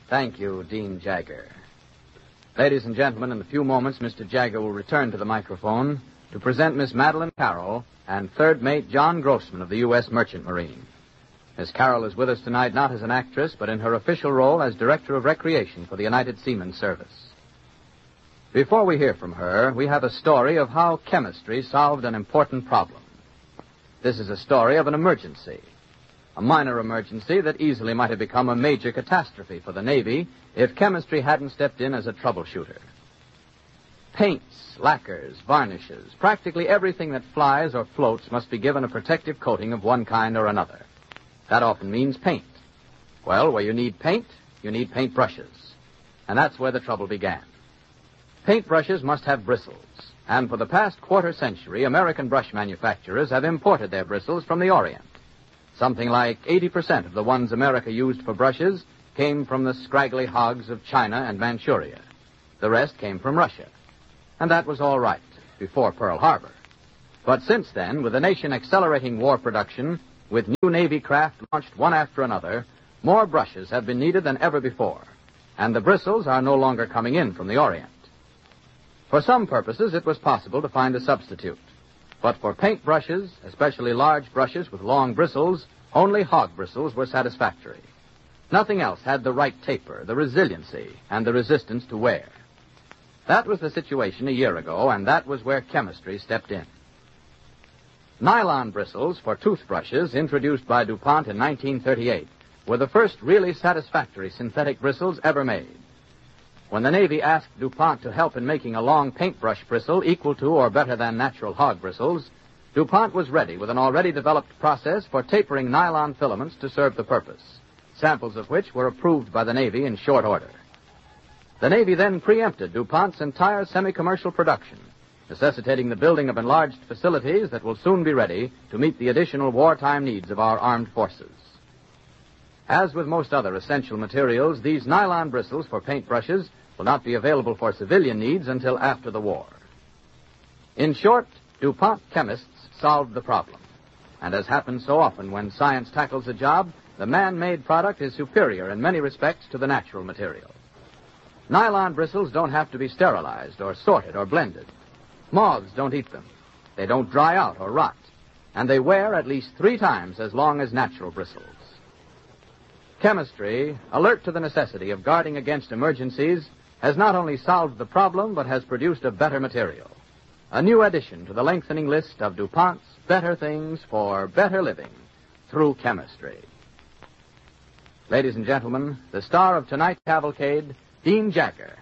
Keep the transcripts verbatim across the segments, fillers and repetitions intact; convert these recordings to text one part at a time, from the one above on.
Thank you, Dean Jagger. Ladies and gentlemen, in a few moments, Mister Jagger will return to the microphone to present Miss Madeline Carroll and third mate John Grossman of the U S Merchant Marine. Miss Carroll is with us tonight not as an actress, but in her official role as Director of Recreation for the United Seamen's Service. Before we hear from her, we have a story of how chemistry solved an important problem. This is a story of an emergency. A minor emergency that easily might have become a major catastrophe for the Navy if chemistry hadn't stepped in as a troubleshooter. Paints, lacquers, varnishes, practically everything that flies or floats must be given a protective coating of one kind or another. That often means paint. Well, where you need paint, you need paint brushes. And that's where the trouble began. Paint brushes must have bristles. And for the past quarter century, American brush manufacturers have imported their bristles from the Orient. Something like eighty percent of the ones America used for brushes came from the scraggly hogs of China and Manchuria. The rest came from Russia. And that was all right before Pearl Harbor. But since then, with the nation accelerating war production, with new Navy craft launched one after another, more brushes have been needed than ever before. And the bristles are no longer coming in from the Orient. For some purposes, it was possible to find a substitute. But for paint brushes, especially large brushes with long bristles, only hog bristles were satisfactory. Nothing else had the right taper, the resiliency, and the resistance to wear. That was the situation a year ago, and that was where chemistry stepped in. Nylon bristles for toothbrushes, introduced by DuPont in nineteen thirty-eight, were the first really satisfactory synthetic bristles ever made. When the Navy asked DuPont to help in making a long paintbrush bristle equal to or better than natural hog bristles, DuPont was ready with an already developed process for tapering nylon filaments to serve the purpose, samples of which were approved by the Navy in short order. The Navy then preempted DuPont's entire semi-commercial production, necessitating the building of enlarged facilities that will soon be ready to meet the additional wartime needs of our armed forces. As with most other essential materials, these nylon bristles for paintbrushes will not be available for civilian needs until after the war. In short, DuPont chemists solved the problem. And as happens so often when science tackles a job, the man-made product is superior in many respects to the natural material. Nylon bristles don't have to be sterilized or sorted or blended. Moths don't eat them. They don't dry out or rot. And they wear at least three times as long as natural bristles. Chemistry, alert to the necessity of guarding against emergencies, has not only solved the problem, but has produced a better material. A new addition to the lengthening list of DuPont's better things for better living through chemistry. Ladies and gentlemen, the star of tonight's cavalcade, Dean Jagger.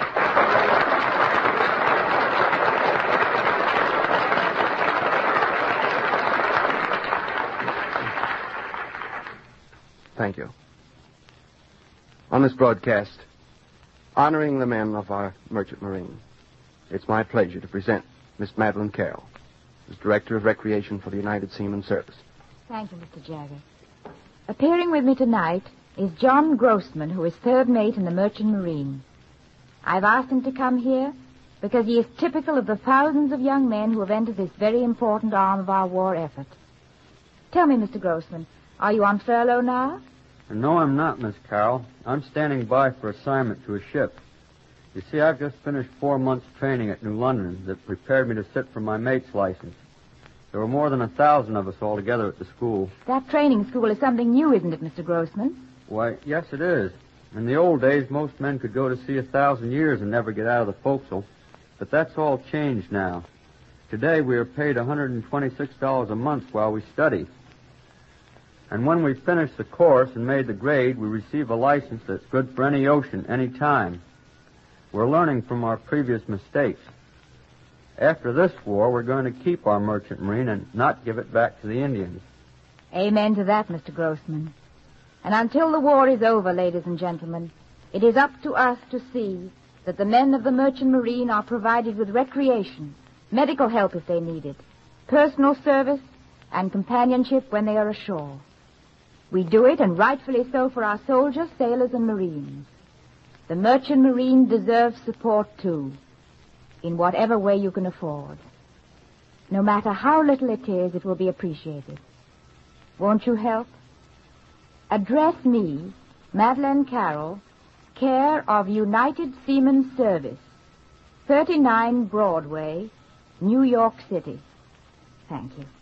Thank you. On this broadcast, honoring the men of our Merchant Marine, it's my pleasure to present Miss Madeline Carroll, as Director of Recreation for the United Seamen's Service. Thank you, Mister Jagger. Appearing with me tonight is John Grossman, who is third mate in the Merchant Marine. I've asked him to come here because he is typical of the thousands of young men who have entered this very important arm of our war effort. Tell me, Mister Grossman, are you on furlough now? No, I'm not, Miss Carroll. I'm standing by for assignment to a ship. You see, I've just finished four months' training at New London that prepared me to sit for my mate's license. There were more than a thousand of us altogether at the school. That training school is something new, isn't it, Mister Grossman? Why, yes, it is. In the old days, most men could go to sea a thousand years and never get out of the forecastle. But that's all changed now. Today, we are paid one hundred twenty-six dollars a month while we study. And when we finish the course and made the grade, we receive a license that's good for any ocean, any time. We're learning from our previous mistakes. After this war, we're going to keep our merchant marine and not give it back to the Indians. Amen to that, Mister Grossman. And until the war is over, ladies and gentlemen, it is up to us to see that the men of the Merchant Marine are provided with recreation, medical help if they need it, personal service, and companionship when they are ashore. We do it, and rightfully so, for our soldiers, sailors, and Marines. The Merchant Marine deserves support, too, in whatever way you can afford. No matter how little it is, it will be appreciated. Won't you help? Address me, Madeline Carroll, care of United Seamen's Service, thirty-nine Broadway, New York City. Thank you.